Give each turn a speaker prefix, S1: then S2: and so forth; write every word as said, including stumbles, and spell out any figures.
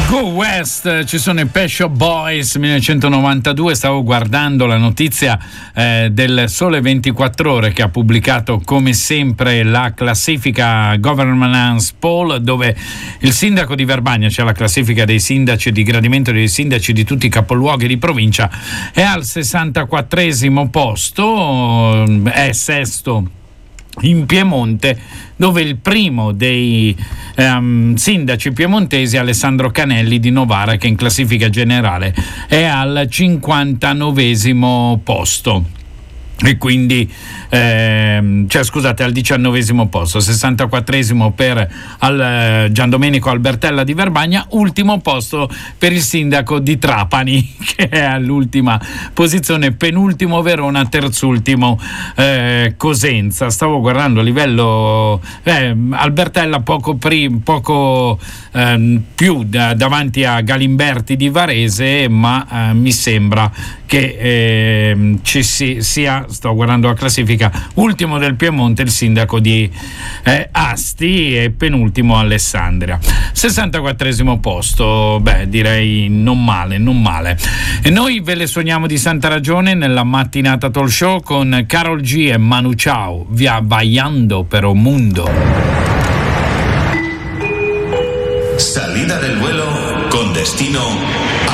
S1: Go West, ci sono i Pet Shop Boys millenovecentonovantadue. Stavo guardando la notizia eh, del Sole ventiquattro Ore, che ha pubblicato come sempre la classifica Governance Poll, dove il sindaco di Verbania, cioè la classifica dei sindaci, di gradimento dei sindaci di tutti i capoluoghi di provincia, è al sessantaquattresimo posto, è sesto in Piemonte, dove il primo dei um, sindaci piemontesi, Alessandro Canelli di Novara, che in classifica generale è al cinquantanovesimo posto. E quindi ehm, cioè scusate al diciannovesimo posto, sessantaquattresimo per al, Giandomenico Albertella di Verbania, ultimo posto per il sindaco di Trapani, che è all'ultima posizione, penultimo Verona, terzultimo eh, Cosenza. Stavo guardando a livello eh, Albertella poco, pri, poco eh, più da, davanti a Galimberti di Varese, ma eh, mi sembra che eh, ci si, sia, sto guardando la classifica, ultimo del Piemonte il sindaco di eh, Asti e penultimo Alessandria. sessantaquattresimo posto, beh, direi non male, non male. E noi ve le suoniamo di santa ragione nella mattinata talk show con Karol G e Manu Chao, via Vallando per un mundo.
S2: Salida del vuelo con destino